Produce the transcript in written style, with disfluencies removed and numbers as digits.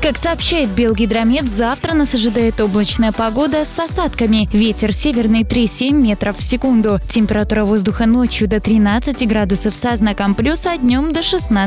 Как сообщает Белгидромет, завтра нас ожидает облачная погода с осадками. Ветер северный 3,7 метров в секунду. Температура воздуха ночью до 13 градусов со знаком плюс, а днем до 16.